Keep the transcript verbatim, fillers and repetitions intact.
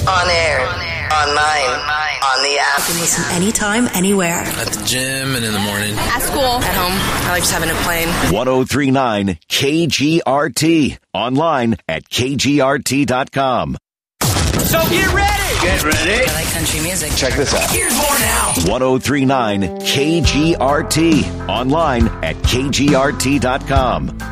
On air. Online. On the app. You can listen anytime, anywhere. At the gym and in the morning. At school. At home. I like just having a plane. ten thirty-nine K G R T. Online at K G R T dot com. So get ready. Get ready. I like country music. Check this out. Here's more now. ten thirty-nine K G R T. Online at K G R T dot com.